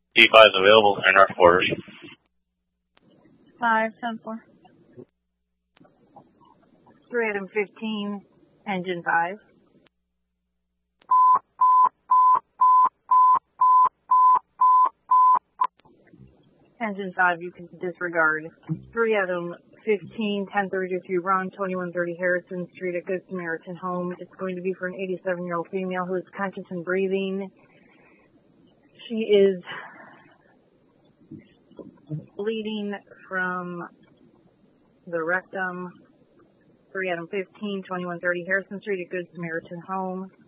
D5 is available. Enter our quarters. 5-10-4. 3 item 15, engine 5. Engine 5, you can disregard. 3 item 15, 1033 Ron, 2130 Harrison Street at Good Samaritan Home. It's going to be for an 87-year-old female who is conscious and breathing. She is bleeding from the rectum. 3 item 15, 2130 Harrison Street at Good Samaritan Home.